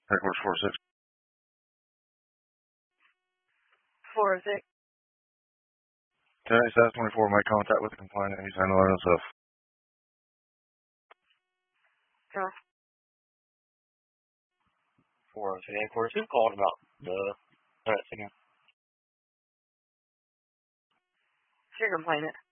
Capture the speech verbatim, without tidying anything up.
Headquarters four six. four six. ten eight twenty-four, make contact with the complainant. He's handling himself. Huh? four oh six headquarters. Who called about the threats again? It's your complainant.